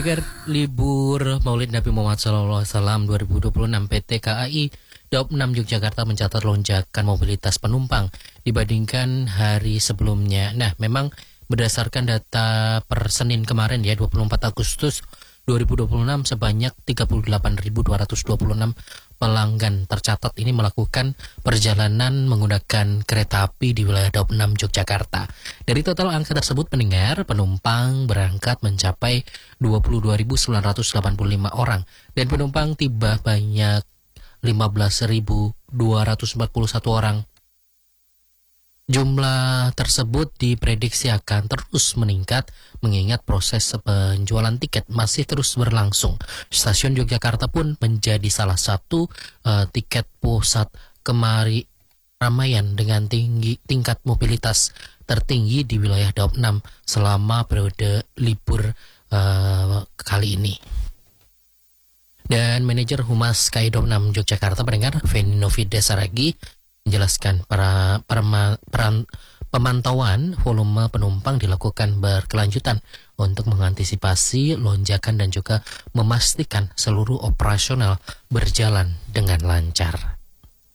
Agar libur Maulid Nabi Muhammad SAW 2026, PT KAI Daob 6 Yogyakarta mencatat lonjakan mobilitas penumpang dibandingkan hari sebelumnya. Nah, memang berdasarkan data per Senin kemarin ya, 24 Agustus 2026, sebanyak 38.226 pelanggan tercatat ini melakukan perjalanan menggunakan kereta api di wilayah Daob 6 Yogyakarta. Dari total angka tersebut, pendengar, penumpang berangkat mencapai 22.985 orang dan penumpang tiba banyak 15.241 orang. Jumlah tersebut diprediksi akan terus meningkat mengingat proses penjualan tiket masih terus berlangsung. Stasiun Yogyakarta pun menjadi salah satu tiket pusat keramaian dengan tingkat mobilitas tertinggi di wilayah Daob 6 selama periode libur kali ini. Dan manajer Humas KAI Daob 6 Yogyakarta, pendengar, Feni Novida Saragi, menjelaskan pemantauan volume penumpang dilakukan berkelanjutan untuk mengantisipasi lonjakan dan juga memastikan seluruh operasional berjalan dengan lancar.